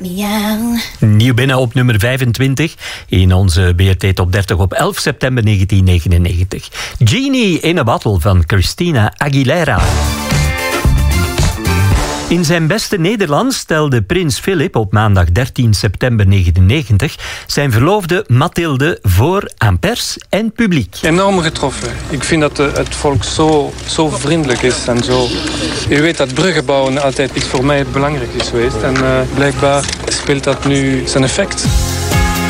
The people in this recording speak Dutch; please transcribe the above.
Nieuw binnen op nummer 25 in onze BRT Top 30 op 11 september 1999. Genie in a Bottle van Christina Aguilera. In zijn beste Nederlands stelde prins Philip op maandag 13 september 1999 zijn verloofde Mathilde voor aan pers en publiek. Enorm getroffen. Ik vind dat het volk zo vriendelijk is en zo. U weet dat bruggen bouwen altijd iets voor mij belangrijk is geweest. En blijkbaar speelt dat nu zijn effect.